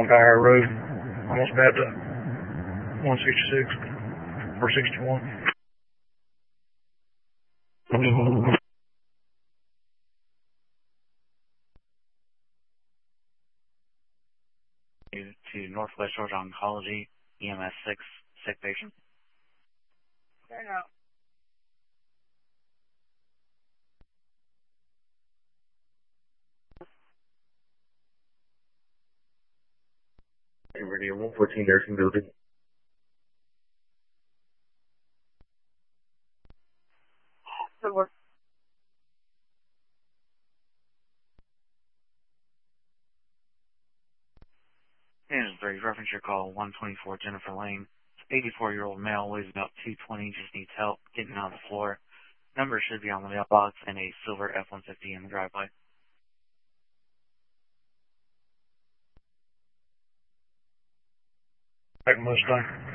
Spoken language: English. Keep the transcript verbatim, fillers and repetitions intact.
Empire Road, almost about to one sixty-six or sixty-one. To Northwest Georgia Oncology, E M S six, sick patient. Fair enough. Radio one fourteen nursing building. Good work. Here's three. Reference your call, one twenty-four Jennifer Lane. eighty-four-year-old male, weighs about two twenty, just needs help getting on the floor. Number should be on the mailbox and a silver F one fifty in the driveway. Black Mustang.